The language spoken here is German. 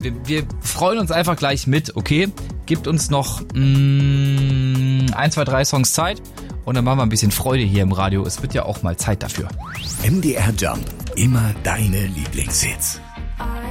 wir freuen uns einfach gleich mit, okay? Gibt uns noch 1, 2, 3 Songs Zeit und dann machen wir ein bisschen Freude hier im Radio. Es wird ja auch mal Zeit dafür. MDR Jump, immer deine Lieblingshits.